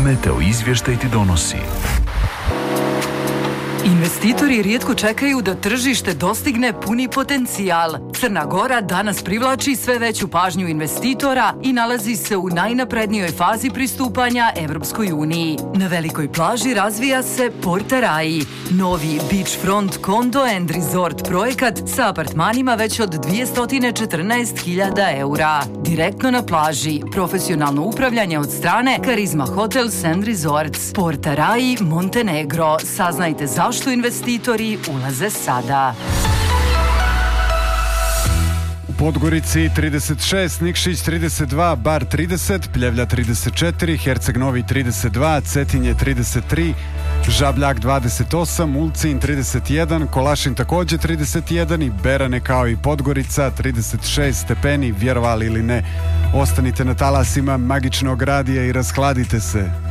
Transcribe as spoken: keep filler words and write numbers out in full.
Meteo izvještaj ti donosi. Investitori rijetko čekaju da tržište dostigne puni potencijal. Crna Gora danas privlači sve veću pažnju investitora i nalazi se u najnaprednijoj fazi pristupanja Evropskoj uniji. Na velikoj plaži razvija se Porta Rai, novi beachfront condo and resort projekat sa apartmanima već od dvjesto četrnaest hiljada eura. Direktno na plaži, profesionalno upravljanje od strane Karizma Hotels and Resorts. Porta Rai, Montenegro. Saznajte zašto investitori ulaze sada. U Podgorici trideset šest, Nikšić trideset dva, Bar trideset, Pljevlja trideset četiri, Herceg Novi trideset dva, Cetinje trideset tri, Žabljak dvadeset osam, Ulcinj trideset jedan, Kolašin također trideset jedan i Berane kao i Podgorica trideset šest stepeni, vjerovali ili ne. Ostanite na talasima magičnog radija i rashladite se.